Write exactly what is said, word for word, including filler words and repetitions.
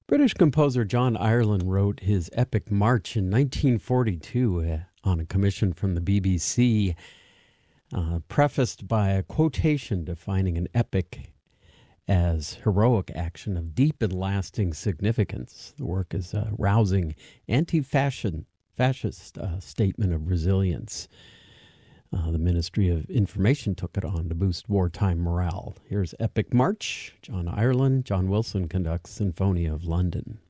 British composer John Ireland wrote his epic march in nineteen forty-two uh, on a commission from the B B C, uh, prefaced by a quotation defining an epic as heroic action of deep and lasting significance. The work is a rousing anti-fascist fascist, uh, statement of resilience. Uh, the Ministry of Information took it on to boost wartime morale. Here's Epic March. John Ireland. John Wilson conducts Sinfonia of London.